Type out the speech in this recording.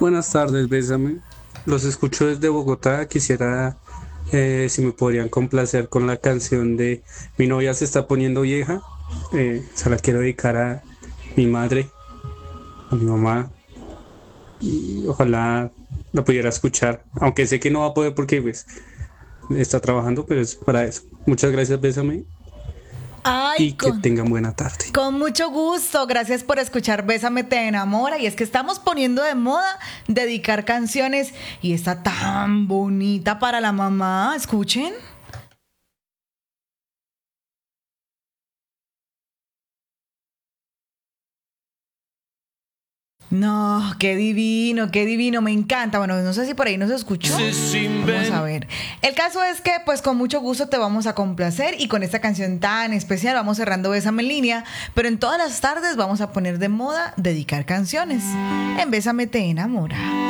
Buenas tardes, Bésame. Los escucho desde Bogotá. Quisiera si me podrían complacer con la canción de Mi novia se está poniendo vieja. Se la quiero dedicar a mi madre, a mi mamá y ojalá la pudiera escuchar. Aunque sé que no va a poder porque pues está trabajando, pero es para eso. Muchas gracias, Bésame, Ay, y que tengan buena tarde. con mucho gusto. Gracias por escuchar Bésame te enamora. Y es que estamos poniendo de moda dedicar canciones y está tan bonita para la mamá. Escuchen. No, qué divino, me encanta. Bueno, no sé si por ahí nos escuchó. Vamos a ver. El caso es que, pues, con mucho gusto te vamos a complacer y con esta canción tan especial vamos cerrando Bésame en línea. Pero en todas las tardes vamos a poner de moda dedicar canciones. En Bésame te enamora.